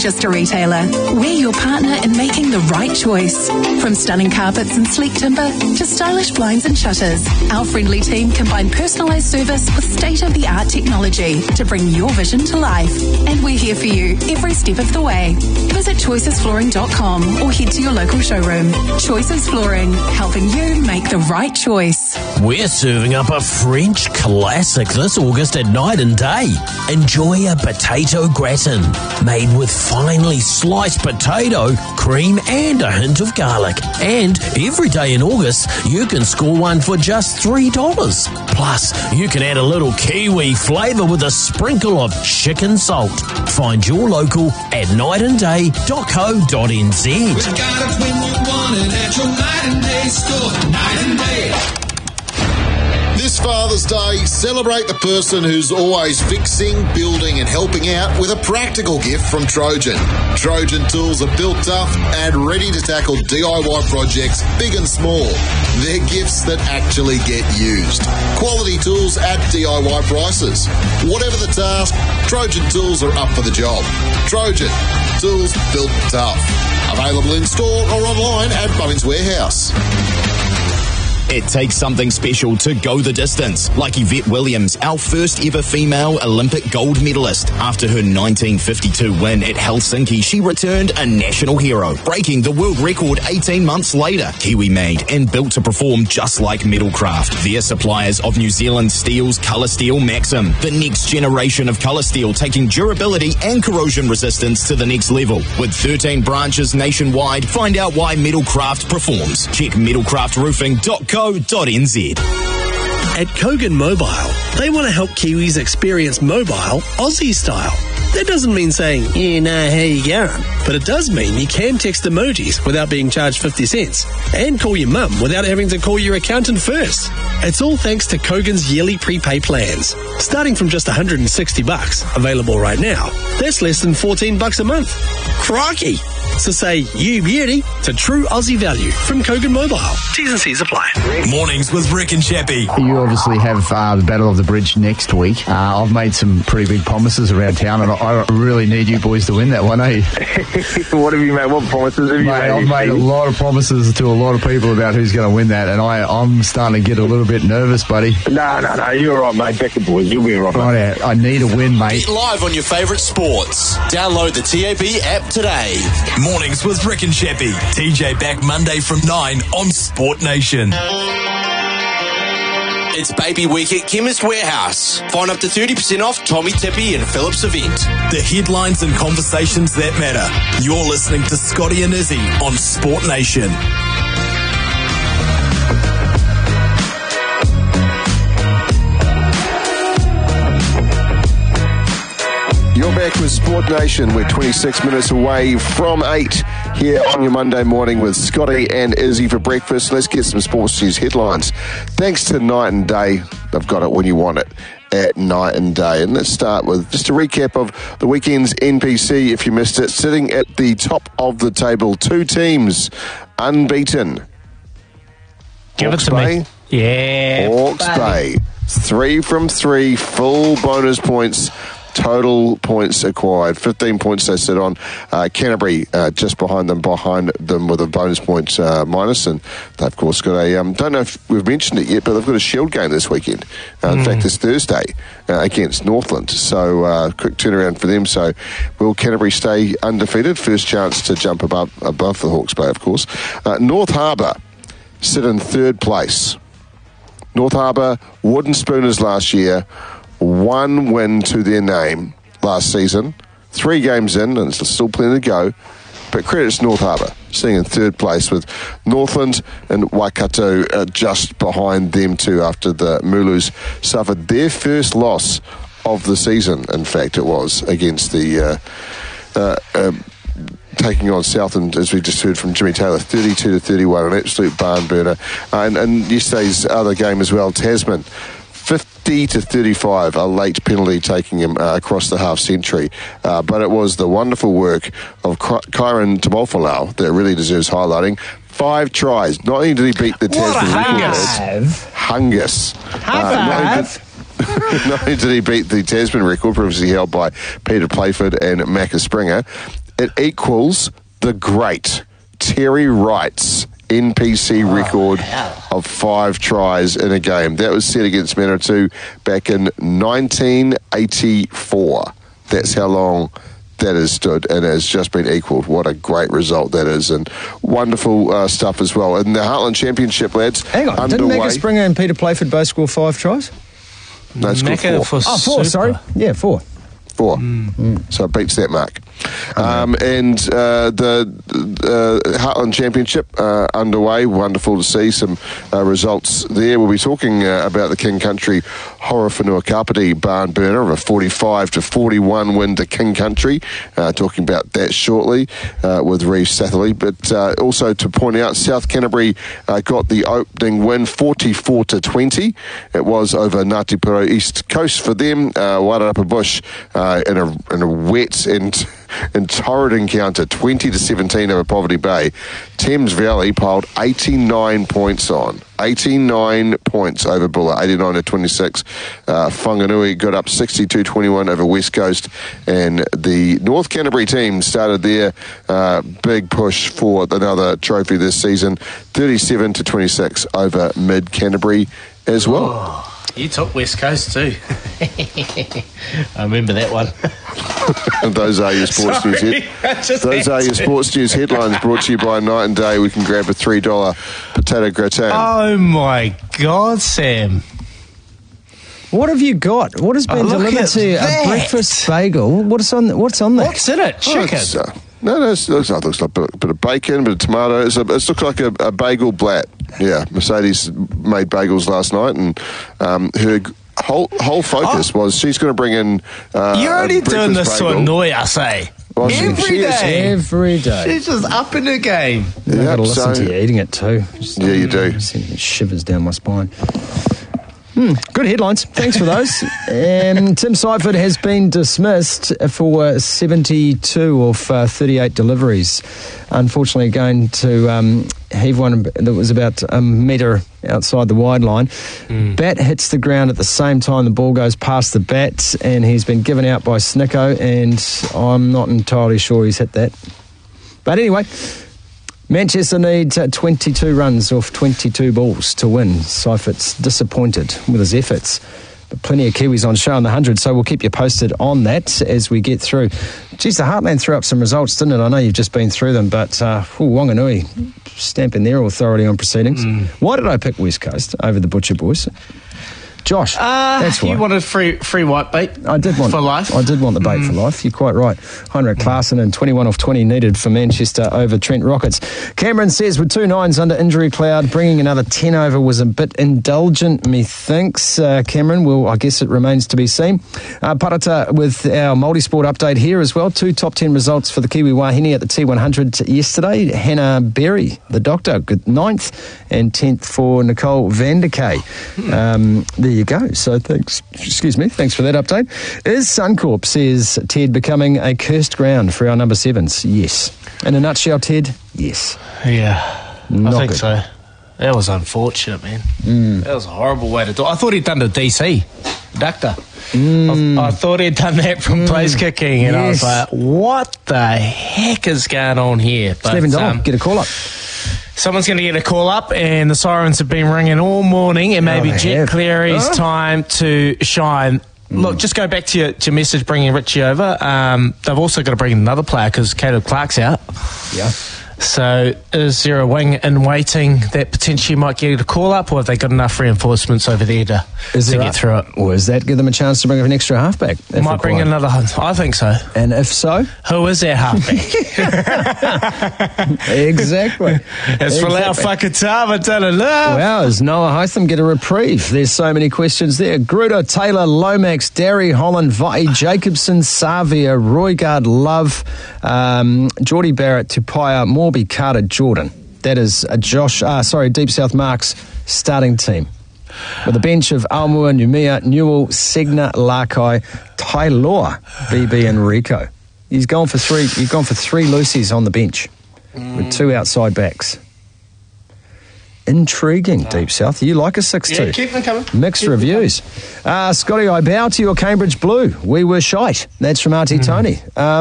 just a retailer. We're your partner in making the right choice. From stunning carpets and sleek timber to stylish blinds and shutters, our friendly team combine personalised service with state-of-the-art technology to bring your vision to life. And we're here for you every step of the way. Visit choicesflooring.com or head to your local showroom. Choices Flooring, helping you make the right choice. We're serving up a French classic this August at Night and Day. Enjoy a potato gratin made with finely sliced potato, cream and a hint of garlic. And every day in August, you can score one for just $3. Plus, you can add a little Kiwi flavour with a sprinkle of chicken salt. Find your local at nightandday.co.nz. We got it when you want it at your Night and Day store. Night and Day. This Father's Day, celebrate the person who's always fixing, building and helping out with a practical gift from Trojan. Trojan tools are built tough and ready to tackle DIY projects big and small. They're gifts that actually get used. Quality tools at DIY prices. Whatever the task, Trojan tools are up for the job. Trojan, tools built tough. Available in store or online at Bunnings Warehouse. It takes something special to go the distance, like Yvette Williams, our first ever female Olympic gold medalist. After her 1952 win at Helsinki, she returned a national hero, breaking the world record 18 months later. Kiwi made and built to perform just like Metalcraft. They're suppliers of New Zealand Steel's Colour Steel Maxim, the next generation of colour steel, taking durability and corrosion resistance to the next level. With 13 branches nationwide, find out why Metalcraft performs. Check metalcraftroofing.co.nz. At Kogan Mobile, they want to help Kiwis experience mobile Aussie style. That doesn't mean saying, yeah, nah, how you going? But it does mean you can text emojis without being charged 50 cents and call your mum without having to call your accountant first. It's all thanks to Kogan's yearly prepay plans, starting from just $160, available right now. That's less than $14 a month. Crikey! So say you beauty to true Aussie value from Kogan Mobile. T's and C's apply. Mornings with Rick and Chappie. You obviously have the Battle of the Bridge next week. I've made some pretty big promises around town, and I really need you boys to win that one, eh? What have you made? What promises have you made? I've made a lot of promises to a lot of people about who's going to win that, and I'm starting to get a little bit nervous, buddy. No, you're all right, mate. Back the boys. You'll be all right, mate. I need a win, mate. Get live on your favourite sports. Download the TAB app today. Mornings with Rick and Chappie. TJ back Monday from 9 on Sport Nation. It's Baby Week at Chemist Warehouse. Find up to 30% off Tommy Tippy and Phillips event. The headlines and conversations that matter. You're listening to Scotty and Izzy on Sport Nation. You're back with Sport Nation. We're 26 minutes away from 8 here on your Monday morning with Scotty and Izzy for breakfast. Let's get some sports news headlines. Thanks to Night and Day. They've got it when you want it at Night and Day. And let's start with just a recap of the weekend's NPC, if you missed it. Sitting at the top of the table, two teams unbeaten. Give Hawke's it to Bay. me. Yeah. Hawke's Bay. 3 from 3, full bonus points. Total points acquired, 15 points they sit on. Canterbury just behind them with a bonus point minus, and they've of course got a, don't know if we've mentioned it yet, but they've got a Shield game this weekend. In fact, this Thursday against Northland. So quick turnaround for them. So will Canterbury stay undefeated? First chance to jump above the Hawke's Bay, of course. North Harbour sit in third place. North Harbour, wooden spooners last year. 1 win to their name last season. 3 games in, and it's still plenty to go. But credits North Harbour, sitting in third place with Northland and Waikato just behind them too after the Mulus suffered their first loss of the season. In fact, it was against the taking on Southland, as we just heard from Jimmy Taylor, 32-31, an absolute barn burner. And yesterday's other game as well, Tasman, 50-35, a late penalty taking him across the half century. But it was the wonderful work of Kyron Tamofalau that really deserves highlighting. 5 tries. Not only did he beat the Tasman record. Hungus. Not only did he beat the Tasman record, previously held by Peter Playford and Macca Springer, it equals the great Terry Wright's NPC record of 5 tries in a game. That was set against Manawatu back in 1984. That's how long that has stood, and has just been equalled. What a great result that is, and wonderful stuff as well. In the Heartland Championship, lads, hang on, underway. didn't Macca Springer and Peter Playford both score 5 tries? No, scored 4. Oh, 4, sorry. Yeah, 4. 4. So it beats that mark. And the Heartland Championship underway. Wonderful to see some results there. We'll be talking about the King Country Horowhenua Kapiti barn burner of a 45-41 win to King Country. Talking about that shortly with Reece Satherley. But also to point out, South Canterbury got the opening win 44-20. It was over Ngāti Porou East Coast for them. Wairarapa Bush in a wet and torrid encounter, 20-17 over Poverty Bay. Thames Valley piled 89 points on. 89 points over Bulla, 89-26. Whanganui got up 62-21 over West Coast, and the North Canterbury team started their big push for another trophy this season, 37-26 over Mid Canterbury as well. Oh, you took West Coast too. I remember that one. Those are your sports news. Those are your sports news headlines, brought to you by Night and Day. We can grab a $3 potato gratin. Oh my God, Sam! What have you got? What has been delivered to you? A breakfast bagel. What's on there? What's in it? Chicken. No, it looks like a bit of bacon, a bit of tomato. It looks like a bagel blat. Yeah, Mercedes made bagels last night, and her whole focus was she's going to bring in. You're only doing this to annoy us, eh? Well, Every day. She's just up in the game. I've got to listen to you eating it too. Yeah, you do. Sending shivers down my spine. Good headlines. Thanks for those. Tim Seifert has been dismissed for 72 of 38 deliveries. Unfortunately, going to heave one that was about a metre outside the wide line. Bat hits the ground at the same time the ball goes past the bat, and he's been given out by Snicko, and I'm not entirely sure he's hit that. But anyway, Manchester need 22 runs off 22 balls to win. Seifert's disappointed with his efforts. But plenty of Kiwis on show in the 100, so we'll keep you posted on that as we get through. Geez, the Heartland threw up some results, didn't it? I know you've just been through them, but Wanganui stamping their authority on proceedings. Why did I pick West Coast over the Butcher Boys? Josh, that's why. You wanted free white bait. I did want for life. I did want the bait for life. You're quite right. Heinrich Klaassen and 21 off 20 needed for Manchester over Trent Rockets. Cameron says with 2 9s under injury cloud, bringing another 10 over was a bit indulgent, methinks. Cameron, well, I guess it remains to be seen. Parata with our multisport update here as well. 2 top 10 results for the Kiwi Wahine at the T100 yesterday. Hannah Berry, the doctor, good 9th, and 10th for Nicole Vanderkay. There you go. So thanks for that update. Is Suncorp, says Ted, becoming a cursed ground for our number 7s? Yes. In a nutshell, Ted, yes. Yeah, Not I think good. so. That was unfortunate, man. That was a horrible way to do it. I thought he'd done the DC, doctor. I thought he'd done that from place kicking, and I was like, what the heck is going on here? But, Stephen Donald, get a call up. Someone's going to get a call up, and the sirens have been ringing all morning. It may be Jet Cleary's time to shine. Look, just go back to your message bringing Richie over. They've also got to bring another player because Caleb Clark's out. Yeah. So is there a wing in waiting that potentially might get a call up, or have they got enough reinforcements over there to get through it? Or does that give them a chance to bring an extra halfback? Might bring another. I think so. And if so? Who is that halfback? Exactly. It's Folau Whakatava, tell it now. Wow, does Noah Hytham get a reprieve? There's so many questions there. Gruder, Taylor, Lomax, Derry, Holland, Vai, Jacobson, Savia, Roygard, Love, Geordie Barrett, Tupaia, Morby, Carter, Jordan. That is Deep South Mark's starting team. With a bench of Aumua, Numia, Newell, Segner, Larkai, Tailor, BB and Rico. You've gone for three Lucies on the bench with 2 outside backs. Intriguing, Deep South. You like a 6-2? Yeah, keep them coming. Mixed reviews. Scotty, I bow to your Cambridge Blue. We were shite. That's from Auntie Tony.